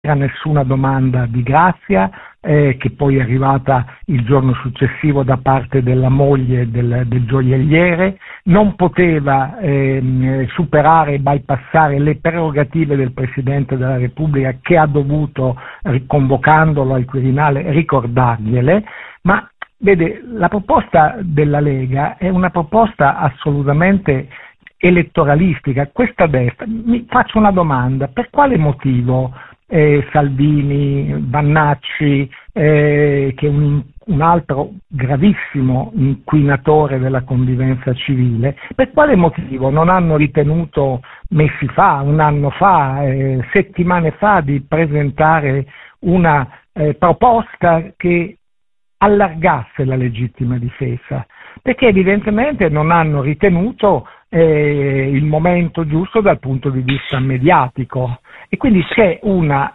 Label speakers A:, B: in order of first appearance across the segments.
A: nessuna domanda di grazia, che poi è arrivata il giorno successivo da parte della moglie del gioielliere, non poteva superare e bypassare le prerogative del Presidente della Repubblica, che ha dovuto, convocandolo al Quirinale, ricordargliele. Ma vede, la proposta della Lega è una proposta assolutamente elettoralistica. Questa destra, mi faccio una domanda: per quale motivo Salvini, Vannacci, che è un altro gravissimo inquinatore della convivenza civile, per quale motivo non hanno ritenuto mesi fa, un anno fa, settimane fa, di presentare una proposta che allargasse la legittima difesa? Perché evidentemente non hanno ritenuto il momento giusto dal punto di vista mediatico, e quindi c'è una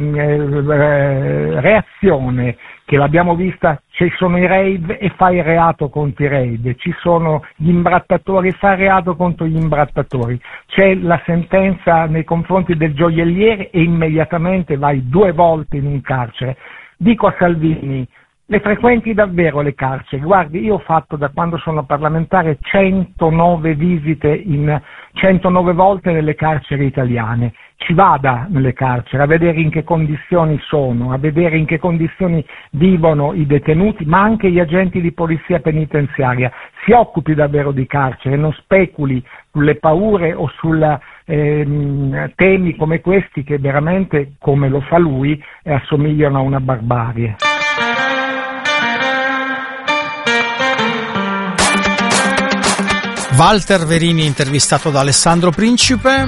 A: reazione che l'abbiamo vista: ci sono i rave e fa il reato contro i rave, ci sono gli imbrattatori e fa il reato contro gli imbrattatori, c'è la sentenza nei confronti del gioielliere e immediatamente vai 2 volte in un carcere. Dico a Salvini: le frequenti davvero le carceri? Guardi, io ho fatto, da quando sono parlamentare, 109 visite 109 volte nelle carceri italiane. Ci vada nelle carceri a vedere in che condizioni sono, a vedere in che condizioni vivono i detenuti, ma anche gli agenti di polizia penitenziaria. Si occupi davvero di carcere, non speculi sulle paure o sulla temi come questi, che veramente, come lo fa lui, assomigliano a una barbarie.
B: Walter Verini intervistato da Alessandro Principe.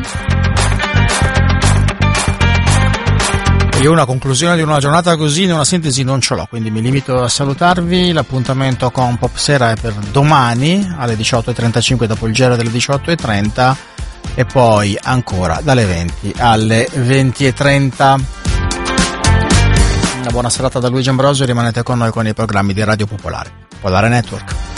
B: Io una conclusione di una giornata così, in una sintesi, non ce l'ho, quindi mi limito a salutarvi. L'appuntamento con Popsera è per domani alle 18.35 dopo il giro delle 18.30 e poi ancora dalle 20 alle 20.30. Una buona serata da Luigi Ambrosio, rimanete con noi con i programmi di Radio Popolare Network.